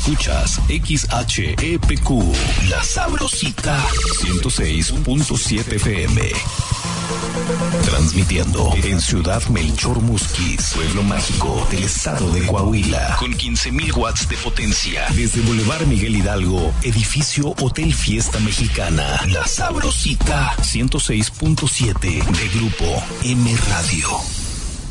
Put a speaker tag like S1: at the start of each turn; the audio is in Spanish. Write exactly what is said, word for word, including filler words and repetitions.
S1: Escuchas X H E P Q, La Sabrosita, ciento seis punto siete F M. Transmitiendo en Ciudad Melchor Musquis, pueblo mágico del estado de Coahuila, con quince mil watts de potencia. Desde Boulevard Miguel Hidalgo, edificio Hotel Fiesta Mexicana. La Sabrosita, ciento seis punto siete de Grupo M Radio.